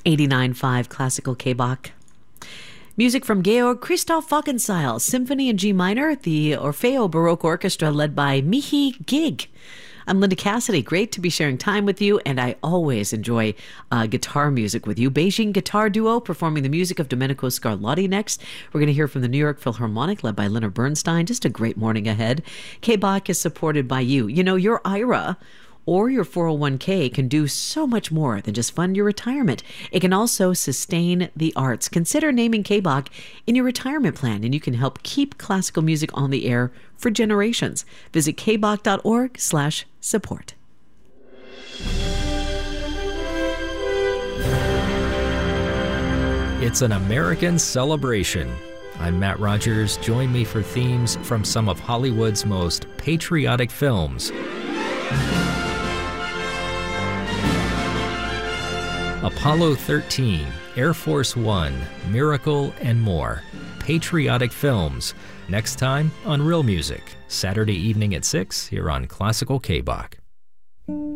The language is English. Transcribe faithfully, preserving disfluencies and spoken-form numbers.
eighty-nine point five Classical K-Bach. Music from Georg Christoph Wachenseil, Symphony in G minor, the Orfeo Baroque Orchestra led by Michi Gig. I'm Linda Cassidy. Great to be sharing time with you, and I always enjoy uh, guitar music with you. Beijing Guitar Duo performing the music of Domenico Scarlatti next. We're going to hear from the New York Philharmonic led by Leonard Bernstein. Just a great morning ahead. K-Bach is supported by you. You know, your I R A or your four oh one k can do so much more than just fund your retirement. It can also sustain the arts. Consider naming K-Bach in your retirement plan, and you can help keep classical music on the air for generations. Visit kbach.org slash support. It's an American celebration. I'm Matt Rogers. Join me for themes from some of Hollywood's most patriotic films. Apollo thirteen, Air Force One, Miracle, and more. Patriotic films. Next time on Real Music, Saturday evening at six here on Classical K-Bach.